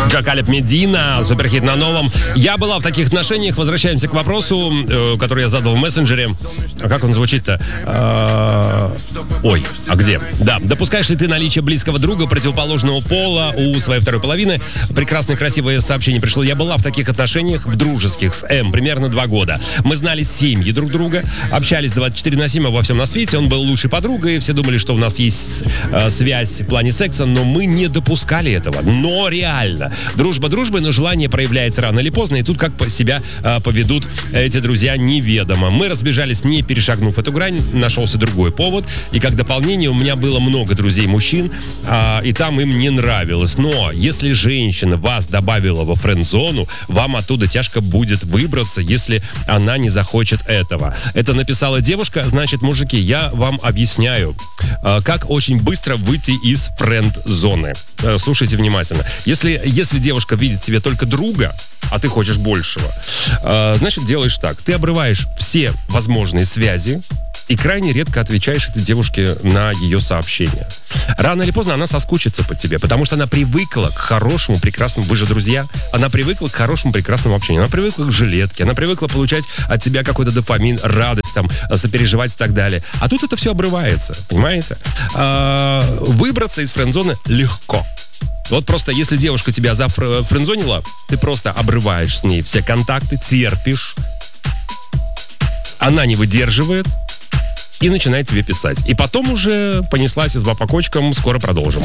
Джакалеб Медина, суперхит на новом. Я была в таких отношениях. Возвращаемся к вопросу, который я задал в мессенджере. А как он звучит-то? Ой, а где? Да. Допускаешь ли ты наличие близкого друга противоположного пола у своей второй половины? Прекрасное, красивое сообщение пришло. Я была в таких отношениях, в дружеских, с М, примерно 2 года. Мы знали семьи друг друга, общались 24/7 обо всем на свете. Он был лучшей подругой. Все думали, что у нас есть связь в плане секса, но мы не допускали этого. Но реально. Дружба дружбой, но желание проявляется рано или поздно. И тут как себя поведут эти друзья, неведомо. Мы разбежались, не перешагнув эту грань. Нашелся другой повод. И как дополнение у меня было много друзей-мужчин, и там им не нравилось. Но если женщина вас добавила во френд-зону, вам оттуда тяжко будет выбраться, если она не захочет этого. Это написала девушка. Значит, мужики, я вам объясняю, как очень быстро выйти из френд-зоны. Слушайте внимательно. Если девушка видит тебе только друга, а ты хочешь большего, значит, делаешь так. Ты обрываешь все возможные связи и крайне редко отвечаешь этой девушке на ее сообщения. Рано или поздно она соскучится по тебе, потому что она привыкла к хорошему, прекрасному, вы же друзья, она привыкла к хорошему, прекрасному общению, она привыкла к жилетке, она привыкла получать от тебя какой-то дофамин, радость, там, сопереживать и так далее. А тут это все обрывается, понимаете? Выбраться из френд-зоны легко. Вот просто если девушка тебя зафрендзонила, ты просто обрываешь с ней все контакты, терпишь, она не выдерживает и начинает тебе писать. И потом уже понеслась изба по кочкам, скоро продолжим.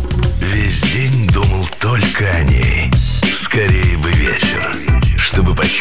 Весь день думал только о ней. Скорее бы вечер, чтобы почувствовать